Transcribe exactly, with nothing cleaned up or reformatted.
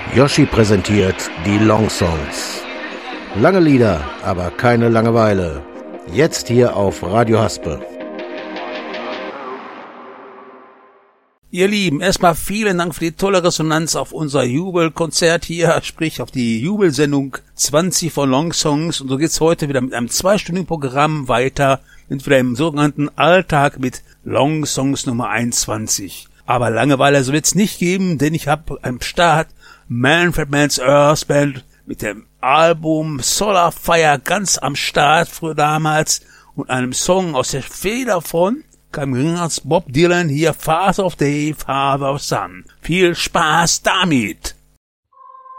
Yoshi präsentiert die Long Songs. Lange Lieder, aber keine Langeweile. Jetzt hier auf Radio Haspe. Ihr Lieben, erstmal vielen Dank für die tolle Resonanz auf unser Jubelkonzert hier, sprich auf die Jubelsendung zwanzig von Long Songs. Und so geht's heute wieder mit einem zweistündigen Programm weiter, mit wieder im sogenannten Alltag mit Long Songs Nummer einundzwanzig. Aber Langeweile soll es nicht geben, denn ich habe am Start Manfred Mann's Earth Band mit dem Album Solar Fire ganz am Start, früher damals, und einem Song aus der Feder von kein geringer als Bob Dylan, hier Father of Day, Father of Son. Viel Spaß damit!